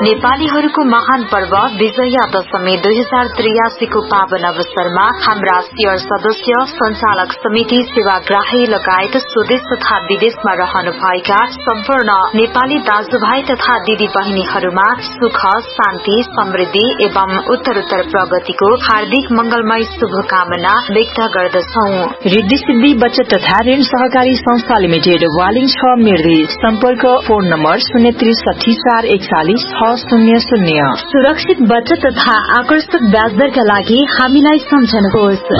नेपालीहरूको महान पर्व विजया दशमी 2083 को पावन अवसरमा हाम्रा शेयर सदस्य, संचालक समिति, सेवाग्राही लगायत स्वदेश तथा विदेशमा रहनुभएका सम्पूर्ण नेपाली दाजुभाइ तथा दिदी बहिनीहरूमा सुख, शान्ति, समृद्धि एवं उत्तरोत्तर प्रगतिको हार्दिक मंगलमय शुभकामना व्यक्त गर्दछौं। रिद्धि सिद्धि बचत तथा ऋण सहकारी संस्था लिमिटेड वालिङ 6 मिर्दी। सम्पर्क फोन नम्बर 0334416600। सुरक्षित बचत तथा आकर्षक ब्याज दरका लागि हामीलाई सम्झनुहोस्।